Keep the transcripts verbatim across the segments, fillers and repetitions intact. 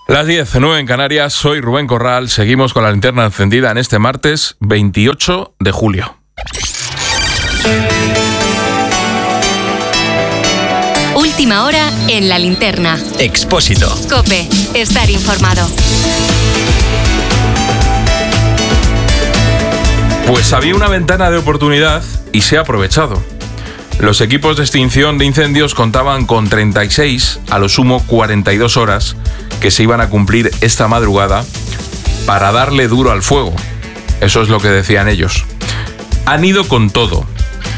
Las diez, nueve en Canarias, soy Rubén Corral, seguimos con la linterna encendida en este martes veintiocho de julio. Última hora en la linterna. Expósito. COPE, estar informado. Pues había una ventana de oportunidad y se ha aprovechado. Los equipos de extinción de incendios contaban con treinta y seis, a lo sumo cuarenta y dos horas, que se iban a cumplir esta madrugada para darle duro al fuego. Eso es lo que decían ellos. Han ido con todo.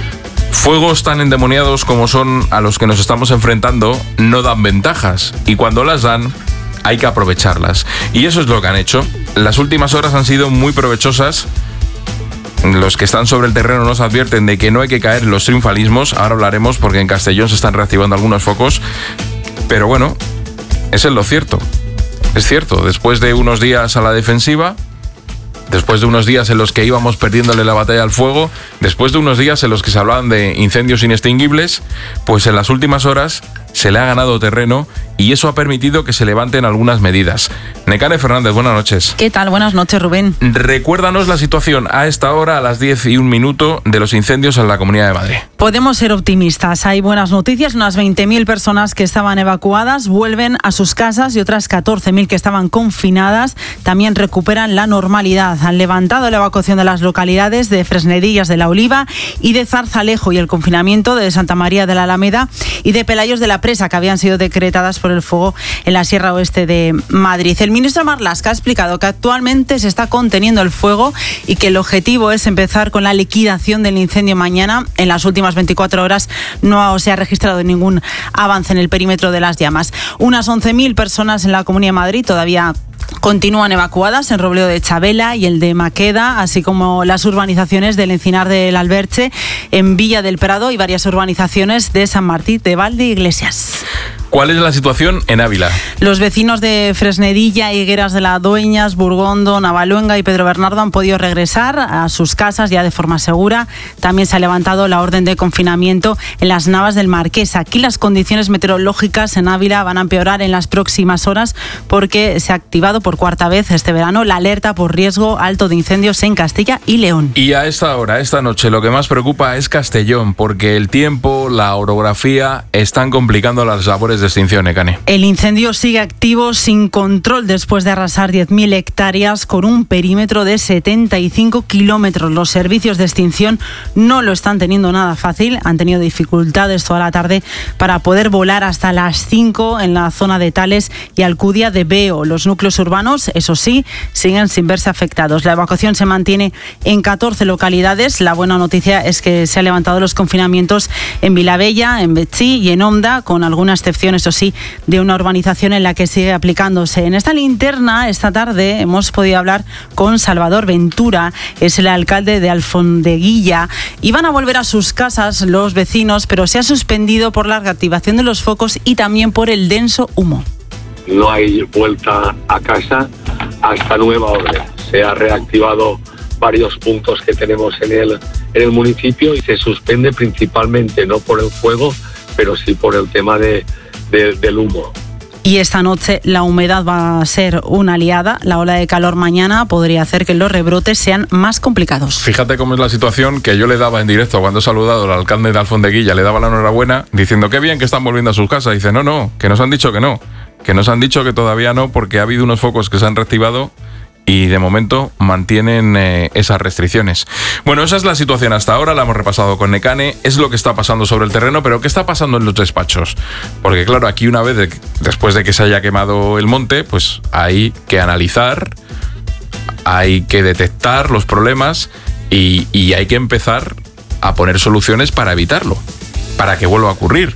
Fuegos tan endemoniados como son a los que nos estamos enfrentando no dan ventajas, y cuando las dan hay que aprovecharlas. Y eso es lo que han hecho. Las últimas horas han sido muy provechosas. Los que están sobre el terreno nos advierten de que no hay que caer en los triunfalismos. Ahora hablaremos porque en Castellón se están reactivando algunos focos. Pero bueno, es en lo cierto. Es cierto, después de unos días a la defensiva, después de unos días en los que íbamos perdiéndole la batalla al fuego, después de unos días en los que se hablaban de incendios inextinguibles, pues en las últimas horas se le ha ganado terreno y eso ha permitido que se levanten algunas medidas. Nekane Fernández, buenas noches. ¿Qué tal? Buenas noches, Rubén. Recuérdanos la situación a esta hora, a las diez y un minuto, de los incendios en la Comunidad de Madrid. Podemos ser optimistas. Hay buenas noticias. Unas veinte mil personas que estaban evacuadas vuelven a sus casas y otras catorce mil que estaban confinadas también recuperan la normalidad. Han levantado la evacuación de las localidades de Fresnedillas de la Oliva y de Zarzalejo y el confinamiento de Santa María de la Alameda y de Pelayos de la Presa, que habían sido decretadas por el fuego en la Sierra Oeste de Madrid. El ministro Marlaska ha explicado que actualmente se está conteniendo el fuego y que el objetivo es empezar con la liquidación del incendio mañana. En las últimas veinticuatro horas no se ha registrado ningún avance en el perímetro de las llamas. Unas once mil personas en la Comunidad de Madrid todavía continúan evacuadas en Robledo de Chabela y el de Maqueda, así como las urbanizaciones del Encinar del Alberche, en Villa del Prado y varias urbanizaciones de San Martín de Valde e Iglesias. ¿Cuál es la situación en Ávila? Los vecinos de Fresnedilla, Higueras de la Dueñas, Burgondo, Navaluenga y Pedro Bernardo han podido regresar a sus casas ya de forma segura. También se ha levantado la orden de confinamiento en las Navas del Marqués. Aquí las condiciones meteorológicas en Ávila van a empeorar en las próximas horas porque se ha activado por cuarta vez este verano la alerta por riesgo alto de incendios en Castilla y León. Y a esta hora, esta noche, lo que más preocupa es Castellón, porque el tiempo, la orografía están complicando las labores de extinción, Nekane. El incendio sigue activo sin control después de arrasar diez mil hectáreas con un perímetro de setenta y cinco kilómetros. Los servicios de extinción no lo están teniendo nada fácil. Han tenido dificultades toda la tarde para poder volar hasta las cinco en la zona de Tales y Alcudia de Beo. Los núcleos urbanos, eso sí, siguen sin verse afectados. La evacuación se mantiene en catorce localidades. La buena noticia es que se han levantado los confinamientos en Vilabella, en Betxí y en Onda, con alguna excepción, eso sí, de una urbanización en la que sigue aplicándose. En esta linterna, esta tarde, hemos podido hablar con Salvador Ventura, es el alcalde de Alfondeguilla. Iban a volver a sus casas los vecinos, pero se ha suspendido por la reactivación de los focos y también por el denso humo. No hay vuelta a casa hasta nueva orden. Se ha reactivado varios puntos que tenemos en el, en el municipio y se suspende principalmente no por el fuego, pero sí por el tema de De, del humo. Y esta noche la humedad va a ser una aliada. La ola de calor mañana podría hacer que los rebrotes sean más complicados. Fíjate cómo es la situación que yo le daba en directo cuando he saludado al alcalde de Alfondeguilla, le daba la enhorabuena diciendo qué bien que están volviendo a sus casas. Dice, no, no, que nos han dicho que no, que nos han dicho que todavía no porque ha habido unos focos que se han reactivado y de momento mantienen eh, esas restricciones. Bueno, esa es la situación hasta ahora, la hemos repasado con Nekane, es lo que está pasando sobre el terreno, pero ¿qué está pasando en los despachos? Porque claro, aquí una vez, de, después de que se haya quemado el monte, pues hay que analizar, hay que detectar los problemas y, y hay que empezar a poner soluciones para evitarlo, para que vuelva a ocurrir.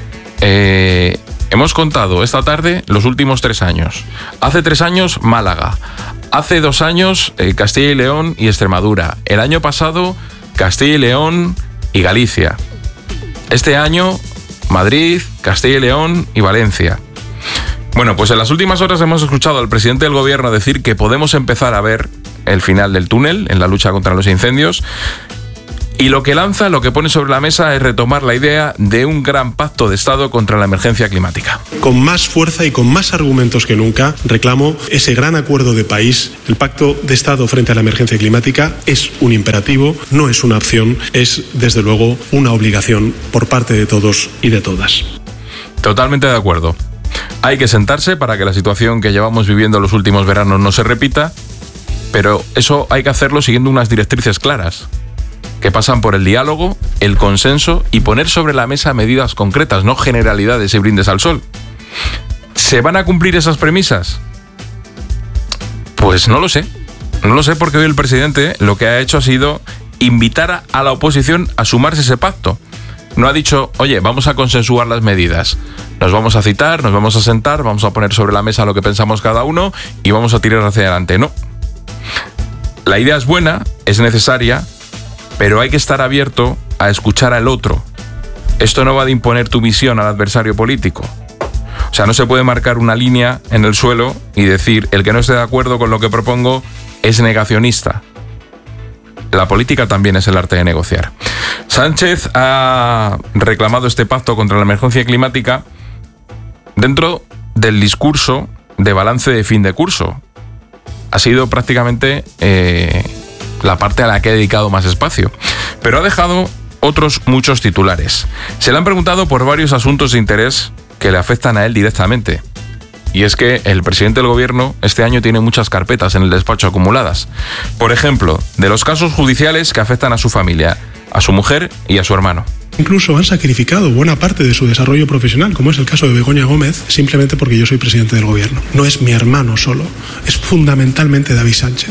Eh... Hemos contado esta tarde los últimos tres años. Hace tres años, Málaga. Hace dos años, eh, Castilla y León y Extremadura. El año pasado, Castilla y León y Galicia. Este año, Madrid, Castilla y León y Valencia. Bueno, pues en las últimas horas hemos escuchado al presidente del gobierno decir que podemos empezar a ver el final del túnel en la lucha contra los incendios. Y lo que lanza, lo que pone sobre la mesa es retomar la idea de un gran pacto de Estado contra la emergencia climática. Con más fuerza y con más argumentos que nunca reclamo ese gran acuerdo de país. El pacto de Estado frente a la emergencia climática es un imperativo, no es una opción, es desde luego una obligación por parte de todos y de todas. Totalmente de acuerdo. Hay que sentarse para que la situación que llevamos viviendo los últimos veranos no se repita, pero eso hay que hacerlo siguiendo unas directrices claras, que pasan por el diálogo, el consenso y poner sobre la mesa medidas concretas, no generalidades y brindes al sol. ¿Se van a cumplir esas premisas? Pues no lo sé. No lo sé porque hoy el presidente lo que ha hecho ha sido invitar a la oposición a sumarse a ese pacto. No ha dicho, oye, vamos a consensuar las medidas. Nos vamos a citar, nos vamos a sentar, vamos a poner sobre la mesa lo que pensamos cada uno y vamos a tirar hacia adelante. No. La idea es buena, es necesaria, pero hay que estar abierto a escuchar al otro. Esto no va de imponer tu visión al adversario político. O sea, no se puede marcar una línea en el suelo y decir, el que no esté de acuerdo con lo que propongo es negacionista. La política también es el arte de negociar. Sánchez ha reclamado este pacto contra la emergencia climática dentro del discurso de balance de fin de curso. Ha sido prácticamente Eh, la parte a la que ha dedicado más espacio, pero ha dejado otros muchos titulares. Se le han preguntado por varios asuntos de interés que le afectan a él directamente. Y es que el presidente del gobierno este año tiene muchas carpetas en el despacho acumuladas. Por ejemplo, de los casos judiciales que afectan a su familia, a su mujer y a su hermano. Incluso han sacrificado buena parte de su desarrollo profesional, como es el caso de Begoña Gómez, simplemente porque yo soy presidente del gobierno. No es mi hermano solo, es fundamentalmente David Sánchez.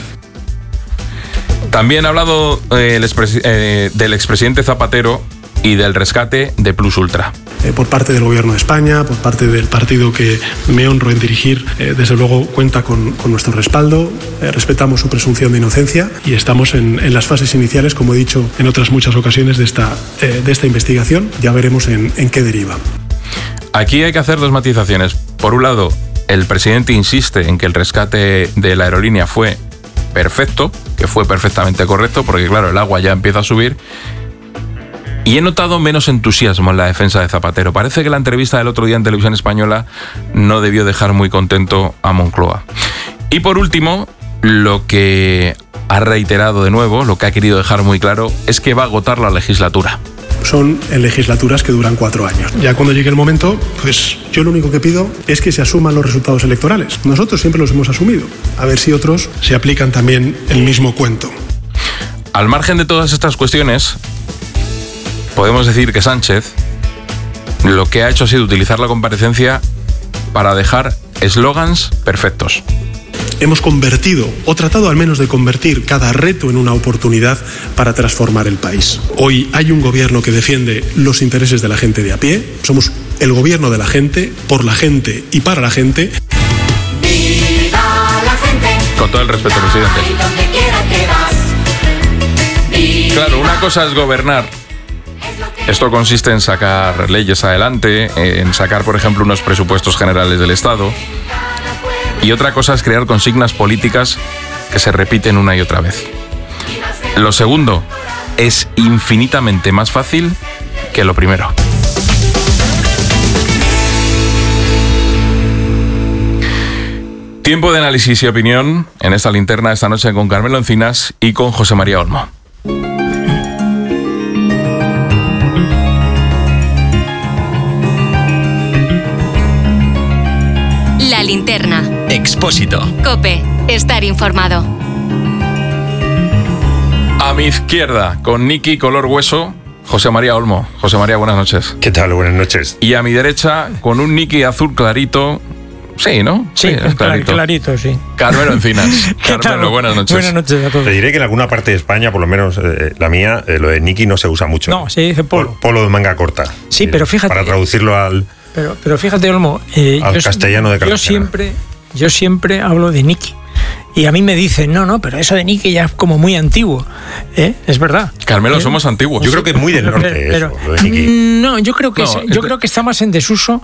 También ha hablado eh, el expres- eh, del expresidente Zapatero y del rescate de Plus Ultra. Eh, por parte del Gobierno de España, por parte del partido que me honro en dirigir, eh, desde luego cuenta con, con nuestro respaldo, eh, respetamos su presunción de inocencia y estamos en, en las fases iniciales, como he dicho en otras muchas ocasiones, de esta, eh, de esta investigación. Ya veremos en, en qué deriva. Aquí hay que hacer dos matizaciones. Por un lado, el presidente insiste en que el rescate de la aerolínea fue perfecto, que fue perfectamente correcto, porque claro, el agua ya empieza a subir. Y he notado menos entusiasmo en la defensa de Zapatero. Parece que la entrevista del otro día en Televisión Española no debió dejar muy contento a Moncloa. Y por último, lo que ha reiterado de nuevo, lo que ha querido dejar muy claro, es que va a agotar la legislatura. Son en legislaturas que duran cuatro años. Ya cuando llegue el momento, pues yo lo único que pido es que se asuman los resultados electorales. Nosotros siempre los hemos asumido. A ver si otros se aplican también el mismo cuento. Al margen de todas estas cuestiones, podemos decir que Sánchez lo que ha hecho ha sido utilizar la comparecencia para dejar eslogans perfectos. Hemos convertido, o tratado al menos de convertir, cada reto en una oportunidad para transformar el país. Hoy hay un gobierno que defiende los intereses de la gente de a pie. Somos el gobierno de la gente, por la gente y para la gente. ¡Viva la gente! Con todo el respeto, presidente. Claro, una cosa es gobernar. Esto consiste en sacar leyes adelante, en sacar, por ejemplo, unos presupuestos generales del Estado. Y otra cosa es crear consignas políticas que se repiten una y otra vez. Lo segundo es infinitamente más fácil que lo primero. Tiempo de análisis y opinión en esta linterna esta noche con Carmelo Encinas y con José María Olmo. La linterna. Expósito. COPE. Estar informado. A mi izquierda, con Nicky color hueso, José María Olmo. José María, buenas noches. ¿Qué tal? Buenas noches. Y a mi derecha, con un Nicky azul clarito. Sí, ¿no? Sí, es clarito. clarito, sí. Carmelo Encinas. Carmelo, buenas noches. Buenas noches a todos. Te diré que en alguna parte de España, por lo menos eh, la mía, eh, lo de Nicky no se usa mucho. No, se dice polo. Polo de manga corta. Sí, eh, pero fíjate. Para traducirlo al... Pero, pero fíjate, Olmo. Eh, al yo, castellano de Cartagena. Yo siempre, yo siempre hablo de Nicky. Y a mí me dicen, no, no, pero eso de Nicky ya es como muy antiguo. ¿Eh? Es verdad. Carmelo, ¿Eh? somos antiguos. Yo creo que es muy del norte pero, eso, lo de Nicky. No, yo creo que, no, es, yo este... creo que está más en desuso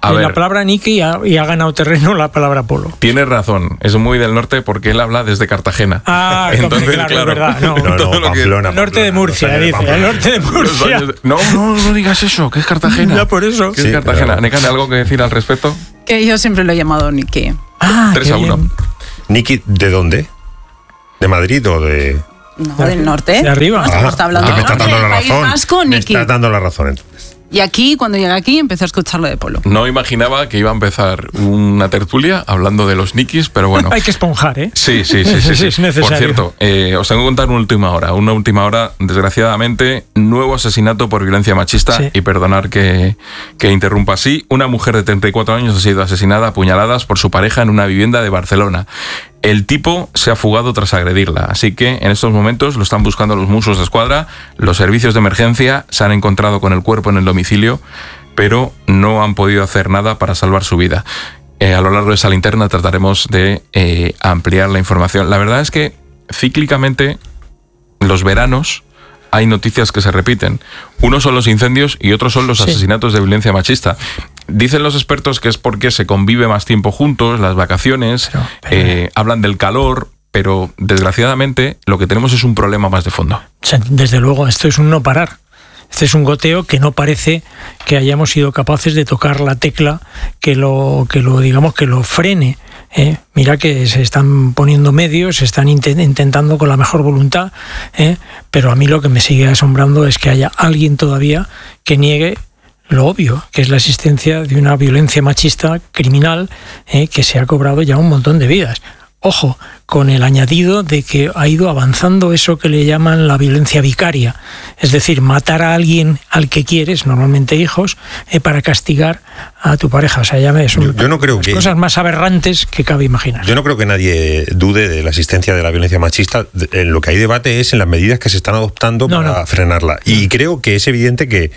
A en ver. la palabra Niki y ha, y ha ganado terreno la palabra polo. Tienes razón, es muy del norte porque él habla desde Cartagena. Ah, entonces, claro, claro, es verdad. No, No, no, todo lo que- Pamplona, el norte de Pamplona, Murcia, los años de dice. El Pamplona. norte de Los Murcia. años de- No, no, no digas eso, que es Cartagena. Ya por eso. Que Sí, es Cartagena. claro. Nekane, ¿algo que decir al respecto? Que yo siempre lo he llamado Niki. Ah, tres qué a uno. bien. Niki, ¿de dónde? ¿De Madrid o de...? No, del norte. De arriba. No, estamos Ah, hablando me del estás norte, dando del la País razón. Vasco, Me Niki. estás dando la razón, entonces. Y aquí, cuando llegué aquí, empecé a escucharlo de polo. No imaginaba que iba a empezar una tertulia hablando de los nikis, pero bueno. Hay que esponjar, ¿eh? Sí, sí, sí, sí, sí. Es necesario. Por cierto, eh, os tengo que contar una última hora. Una última hora, desgraciadamente, nuevo asesinato por violencia machista. Sí. Y perdonar que, que interrumpa así. Una mujer de treinta y cuatro años ha sido asesinada a puñaladas por su pareja en una vivienda de Barcelona. El tipo se ha fugado tras agredirla, así que en estos momentos lo están buscando los Mossos d'Esquadra. Los servicios de emergencia se han encontrado con el cuerpo en el domicilio, pero no han podido hacer nada para salvar su vida. Eh, a lo largo de esa linterna trataremos de eh, ampliar la información. La verdad es que cíclicamente los veranos hay noticias que se repiten. Unos son los incendios y otros son los Sí. asesinatos de violencia machista. Dicen los expertos que es porque se convive más tiempo juntos, las vacaciones, Pero- pero- eh, hablan del calor, pero desgraciadamente lo que tenemos es un problema más de fondo. O sea, desde luego, esto es un no parar. Este es un goteo que no parece que hayamos sido capaces de tocar la tecla que lo, que lo digamos, que lo frene. ¿eh? Mira que se están poniendo medios, se están inten- intentando con la mejor voluntad, ¿eh? pero a mí lo que me sigue asombrando es que haya alguien todavía que niegue lo obvio, que es la existencia de una violencia machista criminal ¿eh? que se ha cobrado ya un montón de vidas. Ojo, con el añadido de que ha ido avanzando eso que le llaman la violencia vicaria, es decir, matar a alguien al que quieres, normalmente hijos, eh, para castigar a tu pareja. O sea, ya ves, son Yo- yo no creo las que- cosas más aberrantes que cabe imaginar. Yo no creo que nadie dude de la existencia de la violencia machista. De- En lo que hay debate es en las medidas que se están adoptando No, para no. frenarla. Y creo que es evidente que,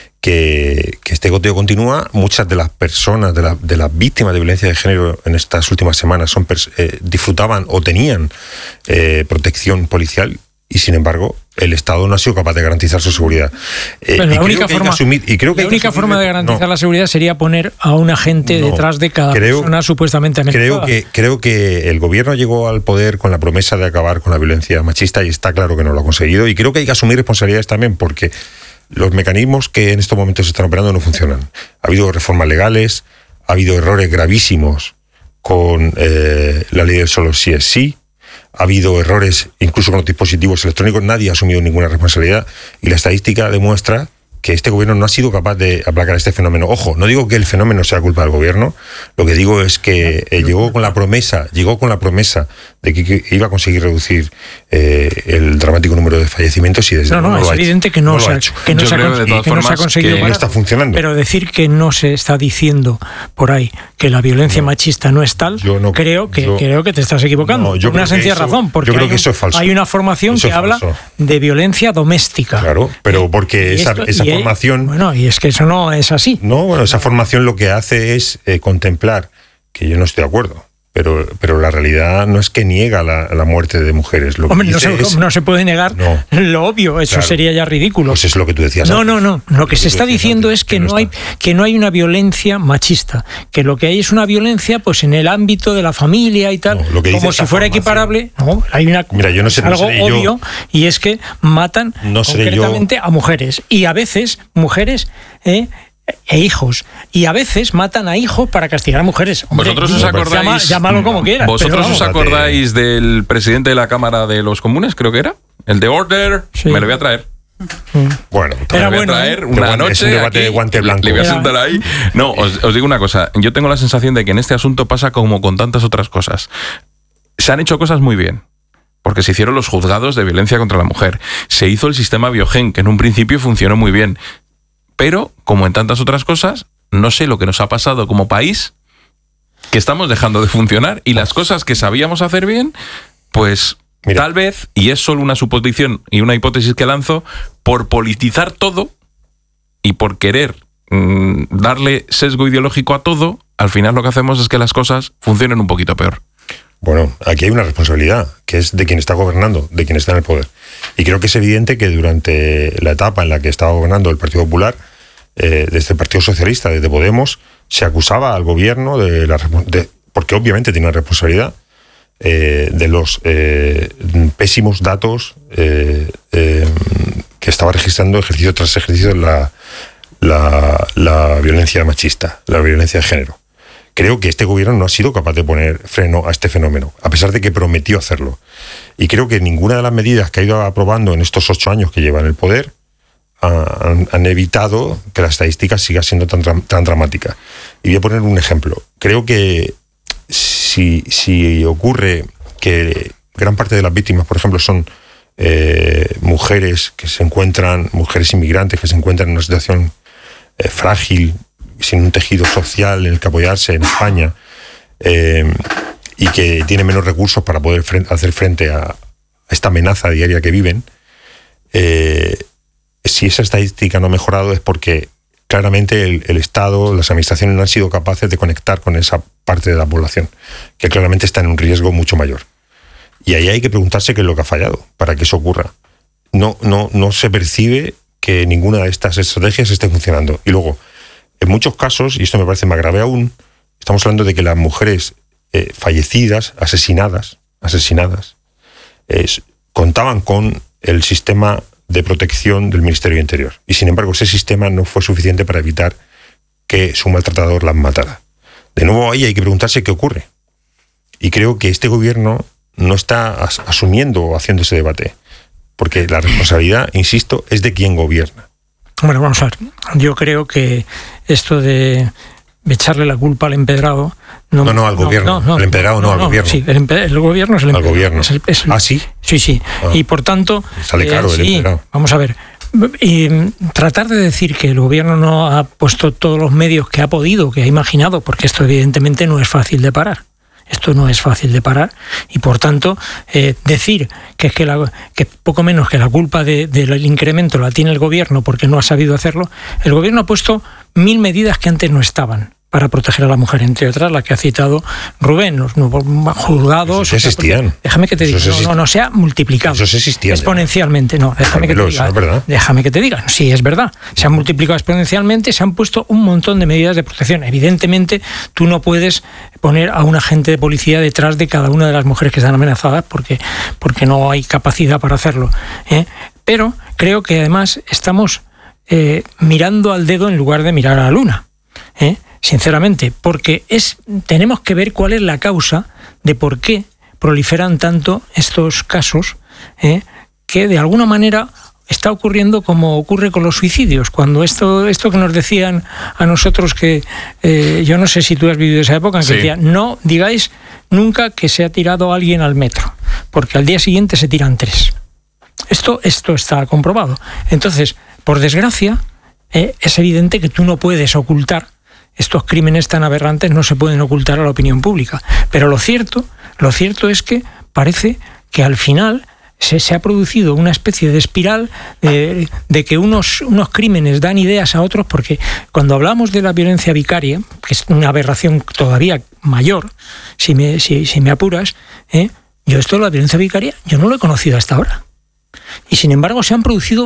que, que este goteo continúa. Muchas de las personas, de, la- de las víctimas de violencia de género en estas últimas semanas son pers- eh, disfrutaban o tenían eh, protección policial. Y sin embargo, el Estado no ha sido capaz de garantizar su seguridad. Eh, Bueno, y la creo única que hay que forma, asumir- y creo que la hay que única asumir- forma de garantizar no. la seguridad sería poner a un agente No, detrás de cada creo- persona supuestamente amenazada. Creo que, creo que el gobierno llegó al poder con la promesa de acabar con la violencia machista y está claro que no lo ha conseguido. Y creo que hay que asumir responsabilidades también porque los mecanismos que en estos momentos se están operando no funcionan. Ha habido reformas legales, ha habido errores gravísimos con eh, la ley del solo sí es sí. Ha habido errores incluso con los dispositivos electrónicos, nadie ha asumido ninguna responsabilidad y la estadística demuestra que este gobierno no ha sido capaz de aplacar este fenómeno. Ojo, no digo que el fenómeno sea culpa del gobierno, lo que digo es que eh, llegó con la promesa, llegó con la promesa de que, que iba a conseguir reducir eh, el dramático número de fallecimientos y desde No, no, luego es lo ha hecho. evidente que no, No lo se, ha ha, hecho. que no Yo se ha, creo, cons- de todas que no se ha formas, conseguido que- No parar. está funcionando. Pero decir que no se está diciendo por ahí que la violencia No. machista no es tal, Yo no- creo, que, yo- creo que te estás equivocando. No, yo por una creo que sencilla eso- razón, porque yo creo hay, que un- eso es falso. hay una formación Eso que es habla falso. de violencia doméstica. Claro, pero porque Y esa, esto- esa y, eh, formación... Bueno, y es que eso no es así. No, bueno, esa formación lo que hace es eh, contemplar, que yo no estoy de acuerdo, pero, pero la realidad no es que niega la, la muerte de mujeres. Lo que Hombre, no dice se, es- no se puede negar No. lo obvio, eso Claro. sería ya ridículo. Pues es lo que tú decías No, antes. no, no. Lo que se tú está decías diciendo antes, es que no hay está. que no hay una violencia machista, que lo que hay es una violencia pues en el ámbito de la familia y tal, No, lo que dice como esta si fuera formación. equiparable. No, hay una Mira, yo no sé, es no algo seré yo- obvio y es que matan No seré yo- concretamente a mujeres y a veces mujeres ¿eh? e hijos y a veces matan a hijos para castigar a mujeres. Hombre, ¿Vosotros os llama- acordáis? llámalo como quieras. ¿Vosotros pero vamos. os acordáis del presidente de la Cámara de los Comunes, creo que era? El de Order. Sí. Me lo voy a traer. Bueno, Era Me lo voy bueno, a traer ¿eh? una Qué bueno, es noche. un debate aquí, de guante le- blanco. Le voy a Era- sentar ahí. No, os, os digo una cosa. Yo tengo la sensación de que en este asunto pasa como con tantas otras cosas. Se han hecho cosas muy bien. Porque se hicieron los juzgados de violencia contra la mujer. Se hizo el sistema Biogen, que en un principio funcionó muy bien. Pero, como en tantas otras cosas, no sé lo que nos ha pasado como país, que estamos dejando de funcionar y las cosas que sabíamos hacer bien, pues Mira. tal vez, y es solo una suposición y una hipótesis que lanzo, por politizar todo y por querer mmm, darle sesgo ideológico a todo, al final lo que hacemos es que las cosas funcionen un poquito peor. Bueno, aquí hay una responsabilidad, que es de quien está gobernando, de quien está en el poder. Y creo que es evidente que durante la etapa en la que estaba gobernando el Partido Popular, eh, desde el Partido Socialista, desde Podemos, se acusaba al gobierno de la de, porque obviamente tiene una responsabilidad eh, de los eh, pésimos datos eh, eh, que estaba registrando ejercicio tras ejercicio la, la, la violencia machista, la violencia de género. Creo que este gobierno no ha sido capaz de poner freno a este fenómeno, a pesar de que prometió hacerlo. Y creo que ninguna de las medidas que ha ido aprobando en estos ocho años que lleva en el poder han, han evitado que la estadística siga siendo tan, tan dramática. Y voy a poner un ejemplo. Creo que si, si ocurre que gran parte de las víctimas, por ejemplo, son eh, mujeres que se encuentran, mujeres inmigrantes que se encuentran en una situación eh, frágil, sin un tejido social en el que apoyarse en España, eh, y que tienen menos recursos para poder fre- hacer frente a, a esta amenaza diaria que viven, eh, si esa estadística no ha mejorado es porque claramente el, el Estado, las administraciones no han sido capaces de conectar con esa parte de la población, que claramente está en un riesgo mucho mayor. Y ahí hay que preguntarse qué es lo que ha fallado para que eso ocurra. No, no, no se percibe que ninguna de estas estrategias esté funcionando. Y luego, en muchos casos, y esto me parece más grave aún, estamos hablando de que las mujeres eh, fallecidas, asesinadas, asesinadas, eh, contaban con el sistema de protección del Ministerio del Interior. Y sin embargo, ese sistema no fue suficiente para evitar que su maltratador las matara. De nuevo, ahí hay que preguntarse qué ocurre. Y creo que este gobierno no está as- asumiendo o haciendo ese debate, porque la responsabilidad, insisto, es de quien gobierna. Bueno, vamos a ver. Yo creo que esto de echarle la culpa al empedrado... No, no, no al gobierno. No, no, el empedrado no, no al no, gobierno. Sí, el, empe- el gobierno es el empedrado. Al gobierno. Es el, es el, ¿Ah, sí? Sí, sí. Ah. Y por tanto... Sale caro eh, el sí, empedrado. Vamos a ver. Y tratar de decir que el gobierno no ha puesto todos los medios que ha podido, que ha imaginado, porque esto evidentemente no es fácil de parar. Esto no es fácil de parar y, por tanto, eh, decir que es que, la, que poco menos que la culpa de, del incremento la tiene el gobierno porque no ha sabido hacerlo. El gobierno ha puesto mil medidas que antes no estaban para proteger a la mujer, entre otras la que ha citado Rubén, los nuevos juzgados. Eso existían. O sea, déjame que te diga, no, no, no se ha multiplicado. Eso existían exponencialmente, no, déjame que te diga. Es verdad. Déjame que te diga, sí, es verdad. Se han multiplicado exponencialmente, se han puesto un montón de medidas de protección. Evidentemente, tú no puedes poner a un agente de policía detrás de cada una de las mujeres que están amenazadas porque, porque no hay capacidad para hacerlo. ¿eh? Pero creo que además estamos eh, mirando al dedo en lugar de mirar a la luna. ¿eh? Sinceramente, porque es tenemos que ver cuál es la causa de por qué proliferan tanto estos casos, ¿eh? que de alguna manera está ocurriendo como ocurre con los suicidios. Cuando esto esto que nos decían a nosotros, que eh, yo no sé si tú has vivido esa época, en que sí. decían, no digáis nunca que se ha tirado alguien al metro, porque al día siguiente se tiran tres. Esto, esto está comprobado. Entonces, por desgracia, eh, es evidente que tú no puedes ocultar estos crímenes tan aberrantes, no se pueden ocultar a la opinión pública. Pero lo cierto, lo cierto es que parece que al final se, se ha producido una especie de espiral de, de que unos, unos crímenes dan ideas a otros, porque cuando hablamos de la violencia vicaria, que es una aberración todavía mayor, si me, si, si me apuras, ¿eh? yo esto de la violencia vicaria, yo no lo he conocido hasta ahora. Y sin embargo se han producido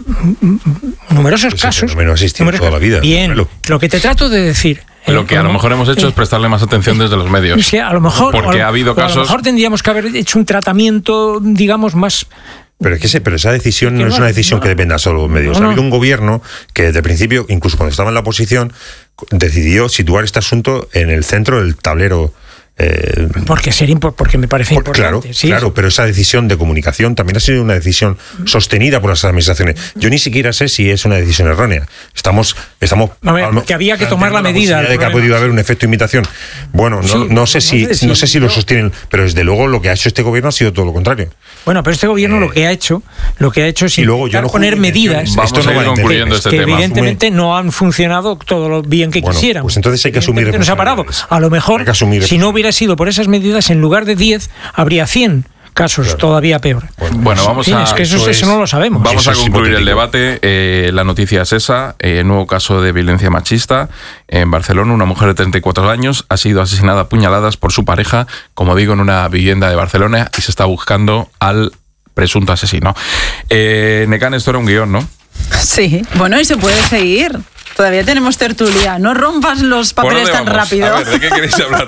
numerosos pues casos. No ha existido numerosos... toda la vida. Bien, lo... lo que te trato de decir. Lo que a lo mejor hemos hecho eh, es prestarle más atención desde los medios. Sí, a lo mejor. Porque a lo, ha habido casos. A lo mejor tendríamos que haber hecho un tratamiento, digamos, más. Pero es que ese, pero esa decisión no, no es una decisión no, que dependa solo de los medios. No, no. Ha habido un gobierno que desde el principio, incluso cuando estaba en la oposición, decidió situar este asunto en el centro del tablero. Eh, porque sería porque me parece por, importante. Claro, sí, claro, pero esa decisión de comunicación también ha sido una decisión sostenida por las administraciones. Yo ni siquiera sé si es una decisión errónea. Estamos, estamos a ver, que había que tomar la medida. La de que ha podido haber un efecto imitación. Bueno, no, sí, no sé si, no sé, no sé si lo sostienen, pero desde luego lo que ha hecho este gobierno ha sido todo lo contrario. Bueno, pero este gobierno eh, lo que ha hecho, lo que ha hecho es y luego yo no poner medidas. Vamos esto no va a concluyendo este que tema. evidentemente no han funcionado todo lo bien que bueno, quisieran. Pues entonces hay que asumir. Nos ha parado. A lo mejor, si no hubiera sido por esas medidas, en lugar de diez, habría cien casos, claro. Todavía peor. Bueno, bueno vamos en fin, a... Es que eso, eso, es, eso no lo sabemos. Vamos eso a concluir el debate. Eh, la noticia es esa. Eh, nuevo caso de violencia machista. En Barcelona, una mujer de treinta y cuatro años ha sido asesinada a puñaladas por su pareja, como digo, en una vivienda de Barcelona, y se está buscando al presunto asesino. Eh, Nekane, esto era un guión, ¿no? Sí, bueno, y se puede seguir. Todavía tenemos tertulia. No rompas los papeles tan vamos? rápido. A ver, ¿de qué queréis hablar?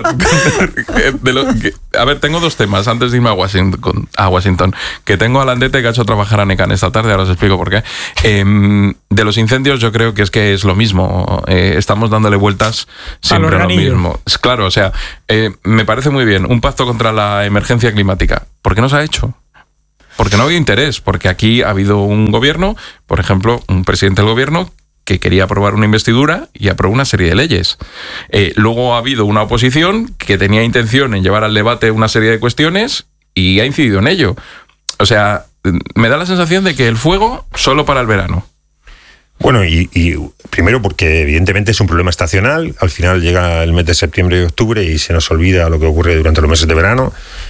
De lo que, a ver, tengo dos temas antes de irme a Washington. A Washington que tengo a Landete, que ha hecho trabajar a Necan esta tarde, ahora os explico por qué. Eh, de los incendios yo creo que es que es lo mismo. Eh, estamos dándole vueltas siempre a lo mismo. Claro, o sea, eh, me parece muy bien un pacto contra la emergencia climática. ¿Por qué no se ha hecho? Porque no ha habido interés, porque aquí ha habido un gobierno, por ejemplo, un presidente del gobierno que quería aprobar una investidura y aprobó una serie de leyes. Eh, luego ha habido una oposición que tenía intención en llevar al debate una serie de cuestiones y ha incidido en ello. O sea, me da la sensación de que el fuego solo para el verano. Bueno, y, y primero porque evidentemente es un problema estacional, al final llega el mes de septiembre y octubre y se nos olvida lo que ocurre durante los meses de verano,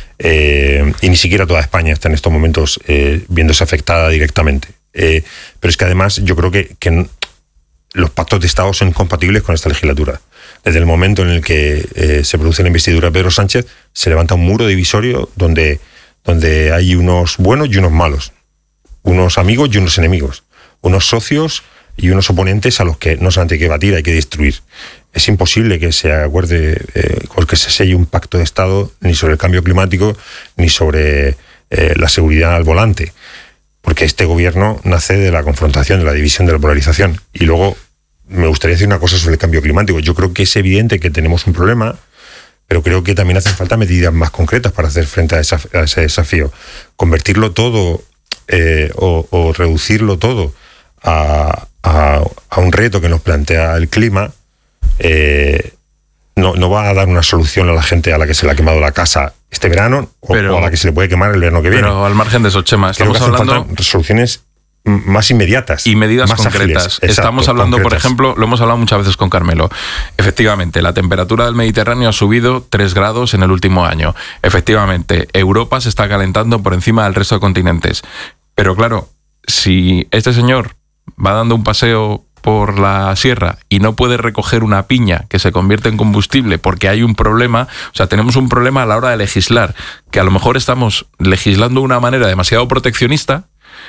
eh, y ni siquiera toda España está en estos momentos eh, viéndose afectada directamente. Eh, pero es que además yo creo que, que los pactos de Estado son incompatibles con esta legislatura. Desde el momento en el que eh, se produce la investidura de Pedro Sánchez, se levanta un muro divisorio donde, donde hay unos buenos y unos malos, unos amigos y unos enemigos, unos socios y unos oponentes a los que no solamente hay que batir, hay que destruir. Es imposible que se acuerde, eh, o que se selle un pacto de Estado ni sobre el cambio climático ni sobre eh, la seguridad al volante, porque este gobierno nace de la confrontación, de la división, de la polarización. Y luego me gustaría decir una cosa sobre el cambio climático. Yo creo que es evidente que tenemos un problema, pero creo que también hacen falta medidas más concretas para hacer frente a, esa, a ese desafío. Convertirlo todo eh, o, o reducirlo todo a, a, a un reto que nos plantea el clima, eh, no, no va a dar una solución a la gente a la que se le ha quemado la casa este verano o, pero, o a la que se le puede quemar el verano que pero viene. Pero al margen de eso, Chema, estamos hablando de soluciones más inmediatas y medidas más concretas. Ágiles, exacto, estamos hablando, concretas. Por ejemplo, lo hemos hablado muchas veces con Carmelo. Efectivamente, la temperatura del Mediterráneo ha subido tres grados en el último año. Efectivamente, Europa se está calentando por encima del resto de continentes. Pero claro, si este señor va dando un paseo por la sierra y no puede recoger una piña que se convierte en combustible porque hay un problema, o sea, tenemos un problema a la hora de legislar, que a lo mejor estamos legislando de una manera demasiado proteccionista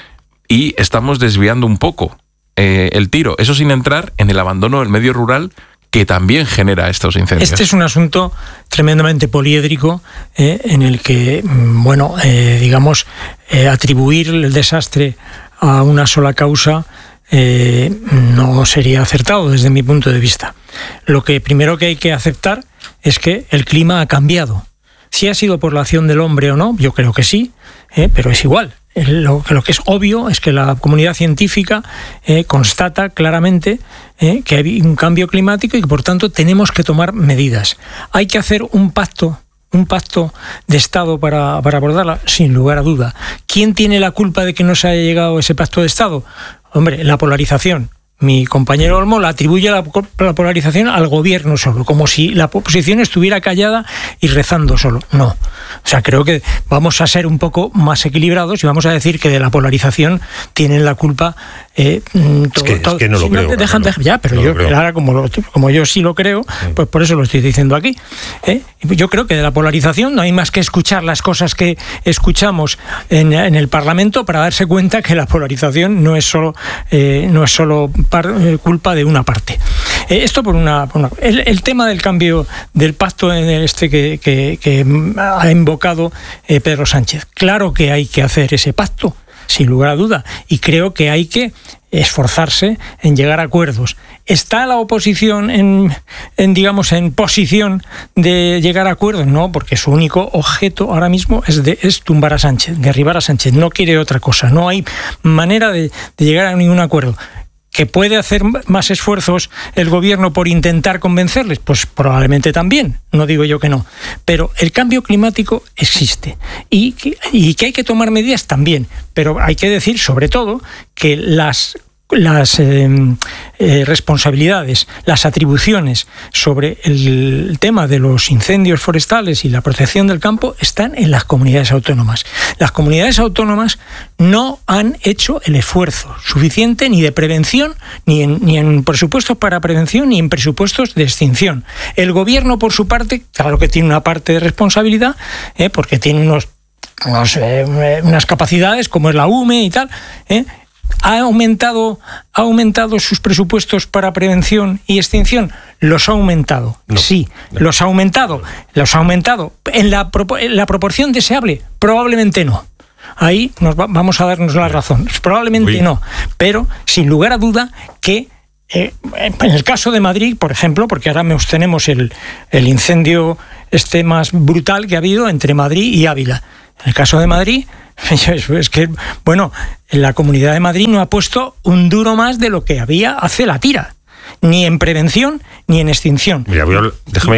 y estamos desviando un poco eh, el tiro, eso sin entrar en el abandono del medio rural que también genera estos incendios. Este es un asunto tremendamente poliédrico eh, en el que, bueno, eh, digamos, eh, atribuir el desastre a una sola causa Eh, no sería acertado desde mi punto de vista. Lo que primero que hay que aceptar es que el clima ha cambiado. Si ha sido por la acción del hombre o no, yo creo que sí, eh, pero es igual. Lo, lo que es obvio es que la comunidad científica eh, constata claramente eh, que hay un cambio climático y que por tanto tenemos que tomar medidas. Hay que hacer un pacto un pacto de Estado para, para abordarla, sin lugar a duda. ¿Quién tiene la culpa de que no se haya llegado a ese pacto de Estado? Hombre, la polarización. Mi compañero Olmo la atribuye la, la polarización al gobierno solo, como si la oposición estuviera callada y rezando solo. No. O sea, creo que vamos a ser un poco más equilibrados y vamos a decir que de la polarización tienen la culpa eh, todo, es, que, todo, es que no lo si creo. No te dejan, no, de, ya, pero no yo, ahora como, lo, como yo sí lo creo, pues por eso lo estoy diciendo aquí. ¿eh? Yo creo que de la polarización no hay más que escuchar las cosas que escuchamos en, en el Parlamento para darse cuenta que la polarización no es solo, eh, no es solo par, eh, culpa de una parte. Eh, esto por una... Por una el, el tema del cambio del pacto en este que, que, que ha invocado eh, Pedro Sánchez. Claro que hay que hacer ese pacto, sin lugar a duda, y creo que hay que esforzarse en llegar a acuerdos. ¿Está la oposición en, en, digamos, en posición de llegar a acuerdos? No, porque su único objeto ahora mismo es, de, es tumbar a Sánchez, derribar a Sánchez. No quiere otra cosa. No hay manera de, de llegar a ningún acuerdo. ¿Que puede hacer más esfuerzos el gobierno por intentar convencerles? Pues probablemente también, no digo yo que no. Pero el cambio climático existe y que, y que hay que tomar medidas también. Pero hay que decir, sobre todo, que las... las eh, eh, responsabilidades, las atribuciones sobre el tema de los incendios forestales y la protección del campo están en las comunidades autónomas. Las comunidades autónomas no han hecho el esfuerzo suficiente ni de prevención, ni en, ni en presupuestos para prevención, ni en presupuestos de extinción. El gobierno, por su parte, claro que tiene una parte de responsabilidad, eh, porque tiene unos, unos, eh, unas capacidades como es la U M E y tal, eh, ¿Ha aumentado, ¿Ha aumentado sus presupuestos para prevención y extinción? Los ha aumentado, no, sí, no. los ha aumentado. ¿Los ha aumentado en la, en la proporción deseable? Probablemente no. Ahí nos va, vamos a darnos la razón. Probablemente Uy. no, pero sin lugar a duda que eh, en el caso de Madrid, por ejemplo, porque ahora tenemos el, el incendio este más brutal que ha habido entre Madrid y Ávila. En el caso de Madrid, es que, bueno, la Comunidad de Madrid no ha puesto un duro más de lo que había hace la tira, ni en prevención ni en extinción. Mira, voy a, déjame